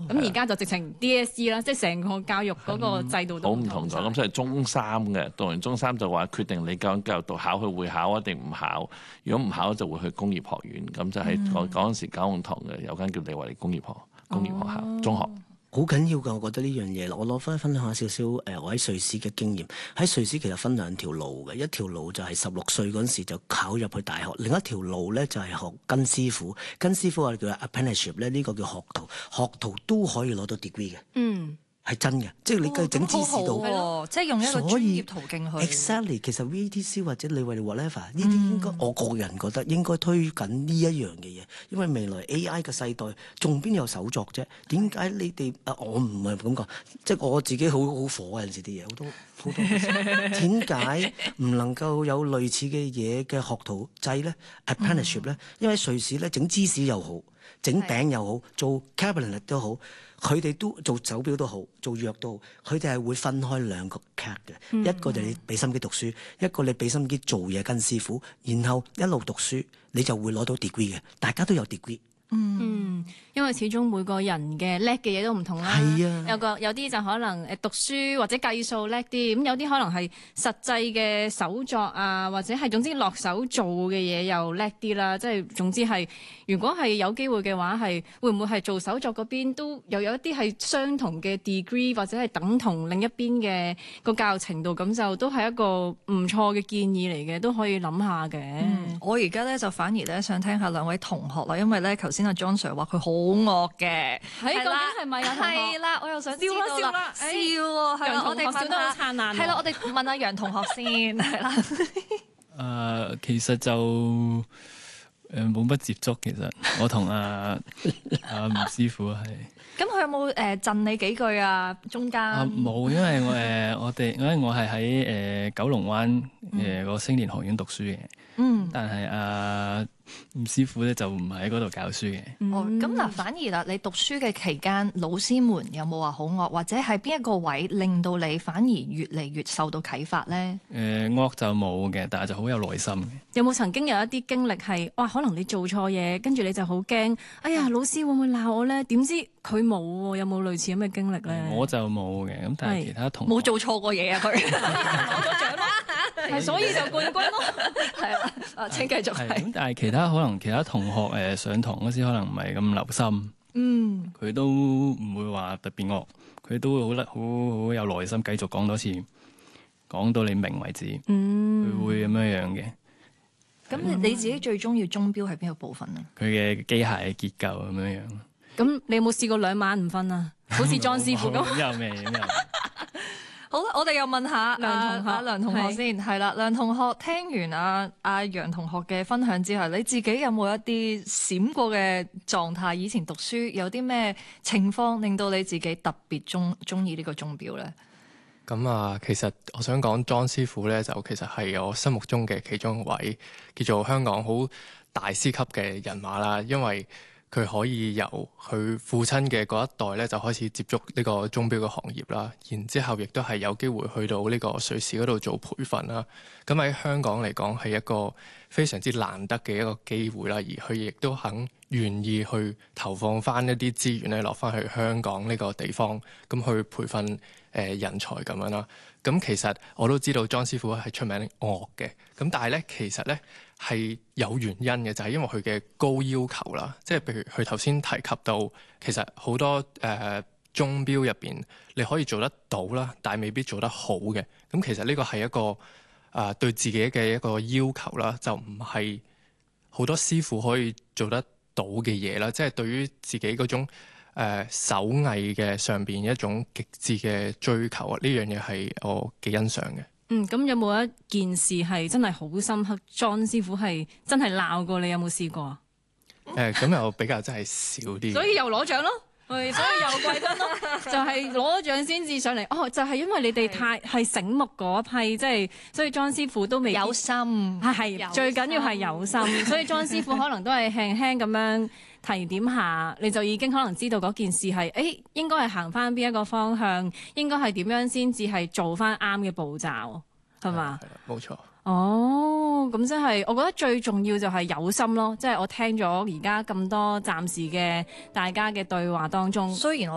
咁而家就直情 DSE 啦，即係成個教育嗰個制度都好唔同咗。咁所以中三嘅讀完中三就話決定你究竟繼續讀考去會考啊定唔考？如果唔考就會去工業學院。咁就喺嗰陣時九龍塘嘅有間叫利華利工業學校中學。 好緊要㗎，我覺得呢樣嘢。我攞翻分享下少少我喺瑞士嘅經驗。喺瑞士其實分兩條路嘅，一條路就係16歲嗰陣時就考入去大學，另一條路咧就係學跟師傅。跟師傅我哋叫 apprenticeship 咧，呢個叫學徒，學徒都可以攞到 degree 嘅。係真嘅，即係你繼續整知識度， 即係用一個專業途徑去。 Exactly， 其實 VTC 或者你為 whatever 呢啲應該，我個人覺得應該推緊呢一樣嘅嘢，因為未來 AI 嘅世代仲邊有手作啫？點解你哋我唔係咁講，即係我自己好火啊！有陣時啲嘢好多，點解唔能夠有類似嘅嘢嘅學徒制咧 ？apprenticeship 咧，因為瑞士咧整芝士又好，整餅又好，做 cabinet 都好。佢哋都做手錶都好，做藥都好，佢哋係會分開兩個 cat 嘅，一個就你俾心機讀書，一個你俾心機做嘢跟師傅，然後一路讀書，你就會攞到 degree 嘅，大家都有 degree。 因為始終每個人嘅叻嘅嘢都唔同啦。 係啊， 有啲就可能讀書或者計數叻啲，咁有啲可能係實際嘅手作啊，或者係總之落手做嘅嘢又叻啲啦。即係總之係，如果係有機會嘅話，係會唔會係做手作嗰邊都又有一啲係相同嘅 degree，或者係等同另一邊嘅個教育程度，咁就都係一個唔錯嘅建議嚟嘅，都可以諗下嘅。 我而家咧就反而咧想聽下兩位同學啦，因為咧頭先阿 John Sir 話佢好惡嘅， 究竟係咪啊？ 係啦，我又想知道啦，笑喎，係啦，我哋笑得好燦爛。 係啦，我哋問下楊同學先，係啦。 其實就冇乜接觸，其實我同阿吳師傅係。 咁佢有冇贈你幾句啊？中間冇，因為我係喺九龍灣個青年學院讀書嘅。但係吳師傅咧就唔係喺嗰度教書嘅。 咁嗱，反而啦，你讀書嘅期間，老師們有冇話好惡，或者係邊一個位令到你反而越嚟越受到啟發咧？ 惡就冇嘅，但係就好有耐心嘅。 有冇曾經有一啲經歷係，哇，可能你做錯嘢，跟住你就好驚，哎呀，老師會唔會鬧我咧？點知佢冇喎？有冇類似咁嘅經歷咧？ 我就冇嘅，咁但係其他同學冇做錯過嘢啊！佢攞咗獎咯， 所以就冠軍咯。 係啦，請繼續。 咁但係其他同學上堂嗰時可能唔係咁留心，佢都唔會話特別惡，佢都會好有耐心繼續講多次，講到你明為止，佢會咁樣嘅。 咁你自己最中意鐘錶係邊個部分啊？ 佢嘅機械結構咁樣。 咁你有冇試過2晚唔瞓啊？好似莊師傅咁。 有未？ 好啦，我哋又問下梁同學先，係啦，梁同學聽完阿楊同學嘅分享之後，你自己有冇一啲閃過嘅狀態？以前讀書有啲咩情況令到你自己特別中意呢個鐘錶咧？ 咁其實我想講莊師傅咧，就其實係我心目中嘅其中一位叫做香港好大師級嘅人馬啦，因為佢可以由佢父親嘅嗰一代咧就開始接觸呢個鐘錶嘅行業啦，然之後亦都係有機會去到呢個瑞士嗰度做培訓啦。咁喺香港嚟講係一個非常之難得嘅一個機會啦，而佢亦都願意去投放翻一啲資源咧落翻去香港呢個地方，咁去培訓人才咁樣啦。咁其實我都知道莊師傅係出名惡嘅，咁但係咧其實咧係有原因嘅，就係因為佢嘅高要求啦。即係譬如佢頭先提及到，其實好多鐘錶入邊你可以做得到啦，但係未必做得好嘅。咁其實呢個係一個對自己嘅一個要求啦，就唔係好多師傅可以做得到嘅嘢啦。即係對於自己嗰種手藝嘅上邊一種極致嘅追求啊，呢樣嘢係我幾欣賞嘅。 咁有冇一件事係真係好深刻？莊師傅係真係鬧過你，有冇試過啊？ 咁又比較真係少啲。 所以又攞獎咯，所以又貴賓咯，就係攞咗獎先至上嚟。就係因為你哋太係醒目嗰批，即係所以莊師傅都未有心， 係最緊要係有心。所以莊師傅可能都係輕輕咁樣提點下，你就已經可能知道嗰件事係應該係行翻邊一個方向，應該係點樣先至係做翻啱嘅步驟，係嘛？ 係冇錯。 咁即係我覺得最重要就係有心咯。即係我聽咗而家咁多暫時嘅大家嘅對話當中， 雖然我